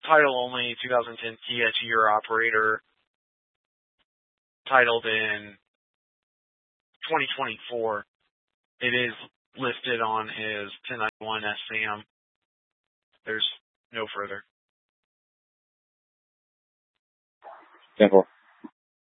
title only 2010 Kia Year operator, titled in 2024. It is listed on his 1091 SAM. There's no further. Simple.